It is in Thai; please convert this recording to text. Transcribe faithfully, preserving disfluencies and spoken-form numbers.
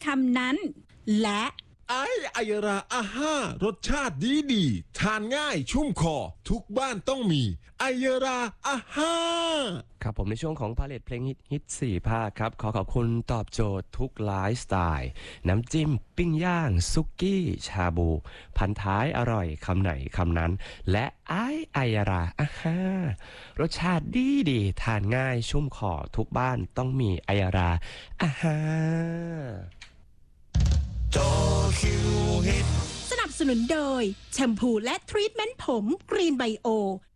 ำนั้นและไอไอยราอาห้ารสชาติดีดีทานง่ายชุ่มคอทุกบ้านต้องมีไอยราอาห้าครับผมในช่วงของพาเลทเพลงฮิตฮิตสี่ภาคครับขอขอบคุณตอบโจทย์ทุกไลฟ์สไตล์น้ำจิ้มปิ้งย่างซุกี้ชาบูพันท้ายอร่อยคำไหนคำนั้นและไอไอยราอาห้ารสชาติดีดีทานง่ายชุ่มคอทุกบ้านต้องมีไอยราอาห้าสนับสนุนโดยแชมพูและทรีทเมนต์ผมกรีนไบโอ